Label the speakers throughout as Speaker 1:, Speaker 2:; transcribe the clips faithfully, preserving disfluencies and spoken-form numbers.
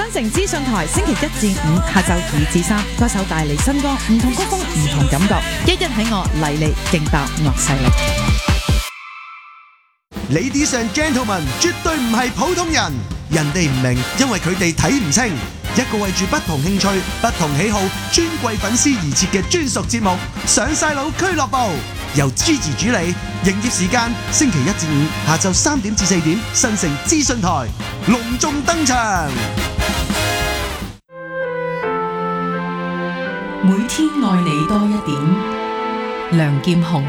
Speaker 1: 新城資訊台星期一至五下晝二至三，歌手帶嚟新歌，唔同曲風，唔同感覺，一一喺我麗麗勁爆樂勢力。
Speaker 2: Ladies and gentlemen， 絕對唔係普通人，人哋唔明，因為佢哋睇唔清。一個為住不同興趣、不同喜好、專櫃粉絲而設嘅專屬節目《上晒腦俱樂部》，由 Gigi 主理，營業時間星期一至五下晝三點至四點，新城資訊台隆重登場。
Speaker 3: 每天愛你多一點，梁劍虹。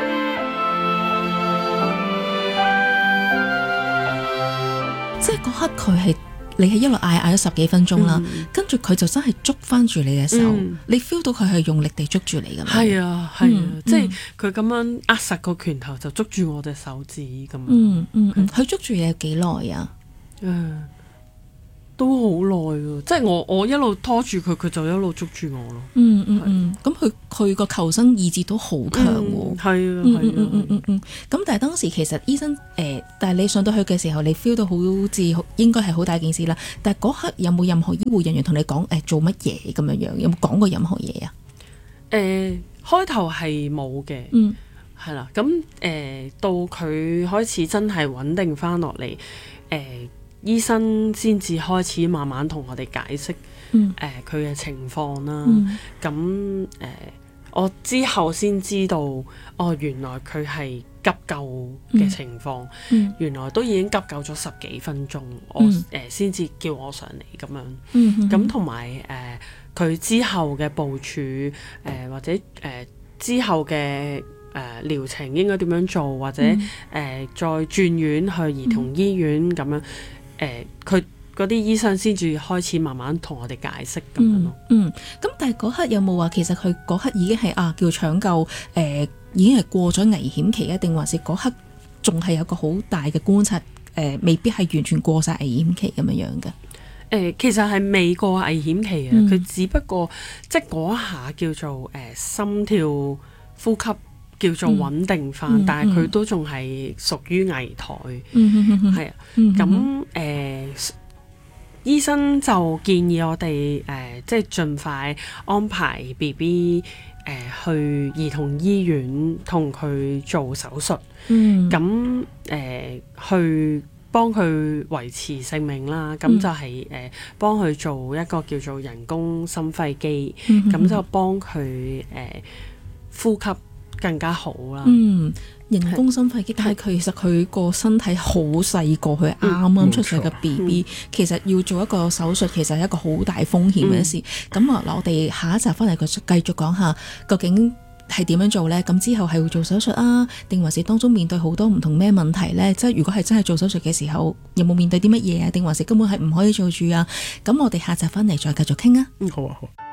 Speaker 3: 即係嗰刻佢係你係一路嗌嗌咗十幾分鐘啦，嗯、跟住佢就真係捉翻住你嘅手，嗯、你 feel 到佢係用力地捉住你咁樣。
Speaker 4: 係啊係啊，
Speaker 3: 嗯、
Speaker 4: 即係佢咁樣握實個拳頭就捉住我隻手指咁樣。
Speaker 3: 嗯嗯嗯，佢捉住你有幾耐啊？
Speaker 4: 嗯都好耐喎，即係我我一路拖住佢，佢就一路捉住我咯。
Speaker 3: 嗯嗯嗯，咁佢佢個求生意志都好強喎。
Speaker 4: 係啊係啊。
Speaker 3: 嗯嗯嗯嗯嗯。咁但係當時其實醫生誒、呃，但係你上到去嘅時候，你 feel 到好似應該係好大件事啦。但係嗰刻有冇任何醫護人員同你講誒、呃、做乜嘢咁樣樣？有冇講過任何嘢啊？
Speaker 4: 誒、呃，開頭係冇嘅。
Speaker 3: 嗯。
Speaker 4: 係啦，咁誒、呃、到佢開始真係穩定翻落嚟，誒、呃。醫生先至開始慢慢同我哋解釋誒佢嘅情況啦。咁誒、嗯呃、我之後先知道，哦原來佢係急救嘅情況，嗯、原來都已經急救咗十幾分鐘，嗯、我誒先至叫我上嚟咁樣。咁同埋誒佢之後嘅部署誒、呃、或者誒、呃、之後嘅誒療程應該點樣做，或者誒、嗯呃、再轉院去兒童醫院咁樣。誒，佢嗰啲醫生先至開始慢慢同我哋解釋咁樣咯。
Speaker 3: 嗯，咁、嗯、但係嗰刻有冇話其實佢嗰刻已經係啊叫搶救誒、呃，已經係過咗危險期啊？定還是嗰刻仲係有個好大嘅觀察誒、呃，未必係完全過晒危險期咁樣樣嘅？誒、
Speaker 4: 呃，其實係未過危險期嘅，佢、嗯、只不過即係嗰下叫做誒、呃、心跳呼吸叫做穩定翻，嗯、但係佢都仲係屬於危殆，係啊。咁誒，醫生就建議我哋誒、呃，即係盡快安排 B B 誒、呃、去兒童醫院同佢做手術。嗯，咁誒、呃、去幫佢維持性命啦。咁就係、是、誒、呃、幫佢做一個叫做人工心肺機，咁、嗯、就幫佢誒、呃、呼吸更加好啦。嗯，
Speaker 3: 人工心肺機，但係其實佢個身體好細個，佢啱啱出世嘅 B B，其實要做一個手術，其實係一個好大風險嘅事。咁啊、嗯，我哋下一集翻嚟繼續講下究竟係點樣做呢？咁之後係會做手術啊，定還是當中面對好多唔同咩問題呢？即係如果係真係做手術嘅時候，有冇面對啲乜嘢啊？定還是根本係唔可以做住啊？咁我哋下集翻嚟再繼續傾啊。
Speaker 2: 嗯，好啊，好。